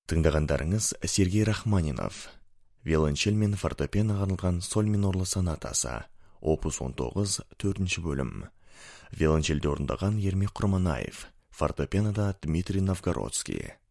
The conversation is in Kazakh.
Тыңдағандарыңыз Сергей Рахманинов. Виолончель мен фортепианоға арналған соль минорлы сонатасы. Опус 19, 4-ші бөлім. Виолончельде орындаған Ермек Құрманаев. Фортепианода Дмитрий Новгородский.